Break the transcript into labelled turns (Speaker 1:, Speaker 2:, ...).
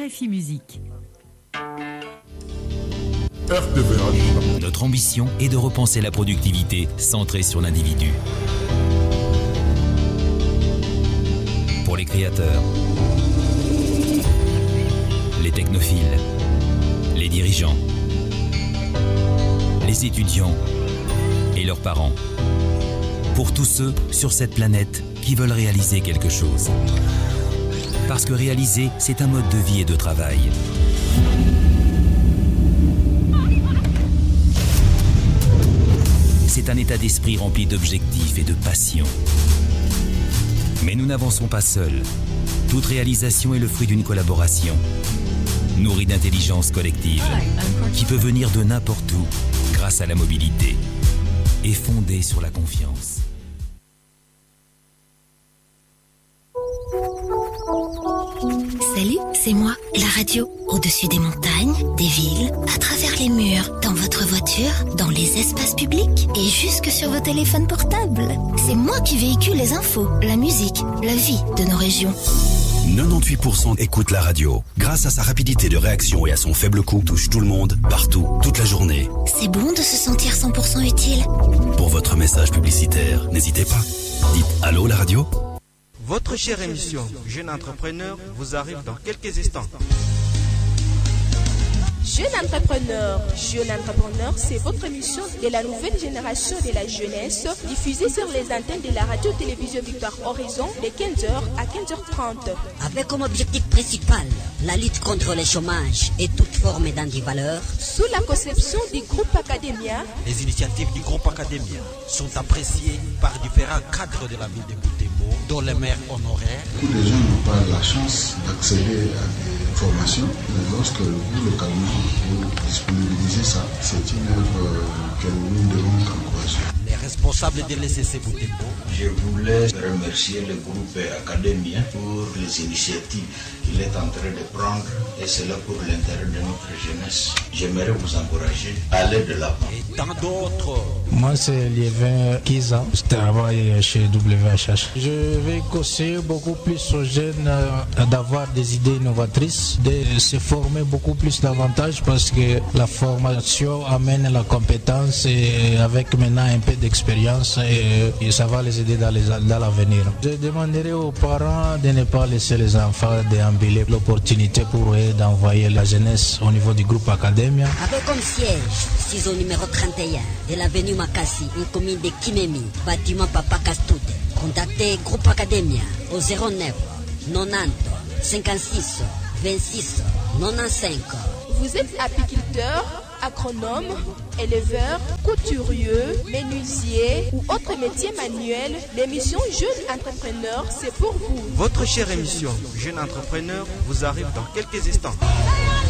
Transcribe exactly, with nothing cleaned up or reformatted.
Speaker 1: R F I Musique.
Speaker 2: R T V H.
Speaker 3: Notre ambition est de repenser la productivité centrée sur l'individu. Pour les créateurs, les technophiles, les dirigeants, les étudiants et leurs parents. Pour tous ceux sur cette planète qui veulent réaliser quelque chose. Parce que réaliser, c'est un mode de vie et de travail. C'est un état d'esprit rempli d'objectifs et de passion. Mais nous n'avançons pas seuls. Toute réalisation est le fruit d'une collaboration, nourrie d'intelligence collective, qui peut venir de n'importe où, grâce à la mobilité, et fondée sur la confiance.
Speaker 4: Salut, c'est moi, la radio. Au-dessus des montagnes, des villes, à travers les murs, dans votre voiture, dans les espaces publics et jusque sur vos téléphones portables. C'est moi qui véhicule les infos, la musique, la vie de nos régions.
Speaker 5: quatre-vingt-dix-huit pour cent écoutent la radio. Grâce à sa rapidité de réaction et à son faible coût, touche tout le monde, partout, toute la journée.
Speaker 4: C'est bon de se sentir cent pour cent utile.
Speaker 5: Pour votre message publicitaire, n'hésitez pas. Dites allô la radio.
Speaker 6: Votre chère émission Jeune Entrepreneur vous arrive dans quelques instants.
Speaker 7: Jeune Entrepreneur, Jeune Entrepreneur, c'est votre émission de la nouvelle génération de la jeunesse, diffusée sur les antennes de la radio-télévision Victoire Horizon de quinze heures à quinze heures trente.
Speaker 8: Avec comme objectif principal la lutte contre le chômage et toute forme d'antivaleur.
Speaker 7: Sous la conception du groupe Academia,
Speaker 6: les initiatives du groupe Academia sont appréciées par différents cadres de la ville de Butembo, dont les maires honoraires.
Speaker 9: Beaucoup de gens n'ont pas la chance d'accéder à des formations. Lorsque vous, localement, vous disponibilisez ça, c'est une œuvre que nous devons encourager.
Speaker 6: Les responsables de l'E C C Butembo.
Speaker 10: Je voulais remercier le groupe Academia pour les initiatives qu'il est en train de prendre, et cela pour l'intérêt de notre jeunesse. J'aimerais vous encourager à aller de l'avant.
Speaker 6: Et tant d'autres.
Speaker 11: Moi, c'est Liévin Kiza. Je travaille chez W H H. Je vais conseiller beaucoup plus aux jeunes euh, d'avoir des idées innovatrices, de se former beaucoup plus davantage, parce que la formation amène la compétence, et avec maintenant un peu d'expérience, et, et ça va les aider dans, les, dans l'avenir. Je demanderai aux parents de ne pas laisser les enfants déambuler, l'opportunité pour eux d'envoyer la jeunesse au niveau du groupe Academia.
Speaker 8: Avec comme siège, ciseau numéro trente et un de l'avenue Makassi, une commune de Kimemi, bâtiment Papa Castoute. Contactez groupe Academia au zéro neuf quatre-vingt-dix cinquante-six vingt-six quatre-vingt-quinze.
Speaker 7: vous êtes apiculteur, agronome, éleveur, couturier, menuisier ou autre métier manuel, l'émission Jeune Entrepreneur, c'est pour vous.
Speaker 6: Votre chère émission Jeune Entrepreneur vous arrive dans quelques instants.